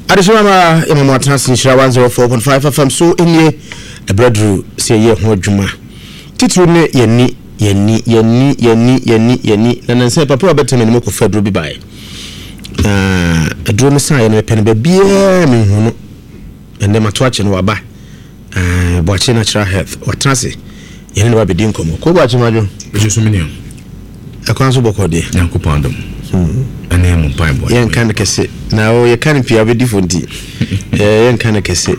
Adishama Imam Transin 104.5 FM so enye ebredru se ye ho adwuma titru ne yeni na nanse papa beteme ne mako fadru bi bae adru ne sa ye ne pen ba bia me hunu ende matoache no waba boache natural health watrase ye ne ba bedi nkomo ko boache majo bejo minio akwanso bokode yankopandom ane mo pai boy yen kan kese na o ye kan pia be difonti yen kan kese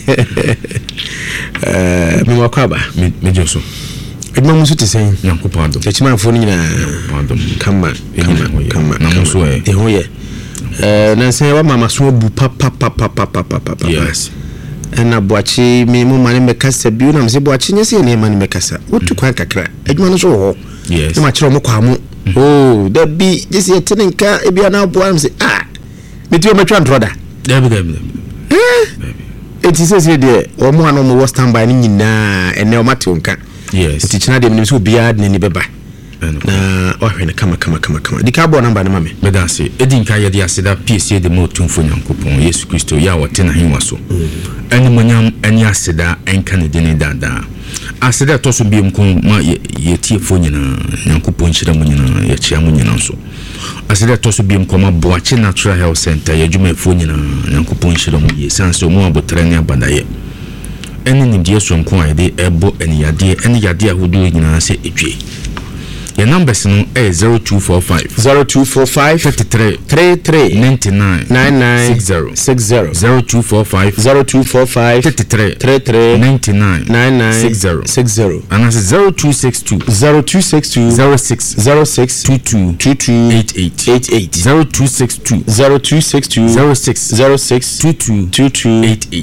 me wakwaba mejo so edma musu te sen yankopandom techima fo ni na pandom kama na muso e ho ye na sen wa mama so bu papa yes na boachi me mo mane mekasa bi na mse boachi nyese ne mane mekasa wotu kwan kakra edma no so ho yes ma kire mo kwamu oh da bi jesi etinka ebia na boa mse meti o metwa ntroda dabi enti sese de o mo ano mo standby ni nyina ene o mate onka yes enti china de mse obia de ni beba na ohwe ne kama dika bo namba ne mame medase edinka ye de aseda PSA de mo tumfo nyankopon Yesu Kristo ya wote na hinwa so eni monyam eni aseda enka ne de ni dada aseda to so biem ko ma ye tiefo nyina nyankopon hyira mo nyina ye chia mo nyina so aseda to so biem ko ma boache natural health center ye dwuma efo nyina nyankopon hyira mo ye sanso mo abotra ne abadaye eni ni die so nko ayede ebo eni yade ahodo nyina se etwe. Your numbers no is 0245 33 99 60 0245 33 99 60 and that's 0262 06 22 88 0262 06 22 88